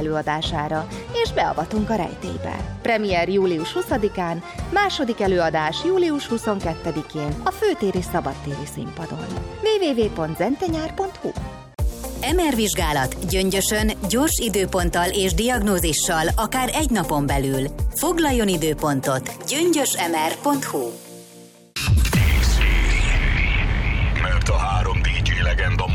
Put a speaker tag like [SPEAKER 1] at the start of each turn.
[SPEAKER 1] előadására, és beavatunk a rejtélybe. Premier július 20-án, második előadás július 22-én a főtéri szabadtéri színpadon. www.zentenyár.hu.
[SPEAKER 2] MR vizsgálat Gyöngyösön gyors időponttal és diagnózissal akár egy napon belül. Foglaljon időpontot gyöngyösmr.hu.
[SPEAKER 3] Mert a 3 DJ legenda